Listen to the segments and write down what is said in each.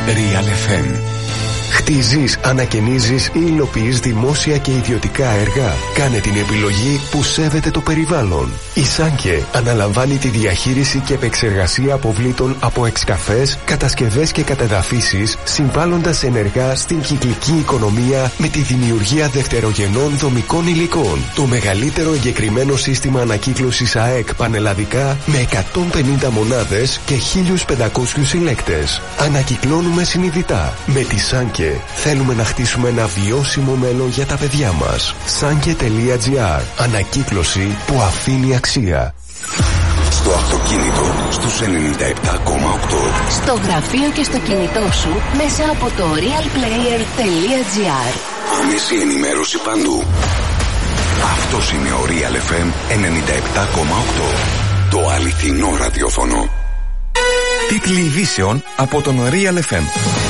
Real FM. Χτίζεις, ανακαινίζεις ή υλοποιείς δημόσια και ιδιωτικά έργα. Κάνε την επιλογή που σέβεται το περιβάλλον. Η Σάνκε αναλαμβάνει τη διαχείριση και επεξεργασία αποβλήτων από εξκαφές, κατασκευές και κατεδαφίσεις, συμβάλλοντας ενεργά στην κυκλική οικονομία με τη δημιουργία δευτερογενών δομικών υλικών. Το μεγαλύτερο εγκεκριμένο σύστημα ανακύκλωσης ΑΕΚ πανελλαδικά με 150 μονάδες και 1.500 συλλέκτες. Ανακυκλώνουμε συνειδητά. Με τη Σάνκε θέλουμε να χτίσουμε ένα βιώσιμο μέλλον για τα παιδιά μας. Sanke.gr. Ανακύκλωση που αφήνει αξία. Στο αυτοκίνητο στους 97,8. Στο γραφείο και στο κινητό σου μέσα από το realplayer.gr. Άμεση ενημέρωση παντού. Αυτός είναι ο Real FM 97,8. Το αληθινό ραδιόφωνο. Τίτλοι ειδήσεων από τον Real FM.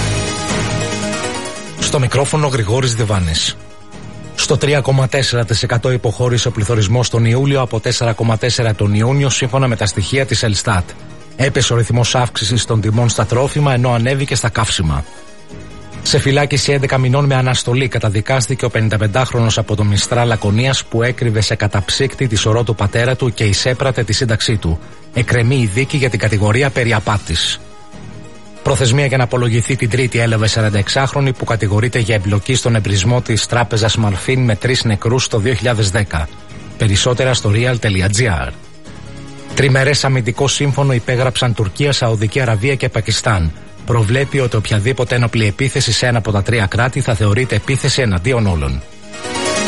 Στο μικρόφωνο Γρηγόρης Διβάνης. Στο 3,4% υποχώρησε ο πληθωρισμός τον Ιούλιο από 4,4% τον Ιούνιο σύμφωνα με τα στοιχεία της Ελστάτ. Έπεσε ο ρυθμός αύξησης των τιμών στα τρόφιμα ενώ ανέβηκε στα καύσιμα. Σε φυλάκιση 11 μηνών με αναστολή καταδικάστηκε ο 55χρονος από το Μιστρά Λακωνίας που έκρυβε σε καταψύκτη τη σωρό του πατέρα του και εισέπρατε τη σύνταξή του. Εκκρεμεί η δίκη για την κατηγορία περί απάτης. Προθεσμία για να απολογηθεί την Τρίτη έλαβε 46χρονη που κατηγορείται για εμπλοκή στον εμπρισμό της τράπεζας Μαλφίν με 3 νεκρούς το 2010. Περισσότερα στο real.gr. Τριμερές αμυντικό σύμφωνο υπέγραψαν Τουρκία, Σαουδική Αραβία και Πακιστάν. Προβλέπει ότι οποιαδήποτε ένοπλη επίθεση σε ένα από τα 3 κράτη θα θεωρείται επίθεση εναντίον όλων.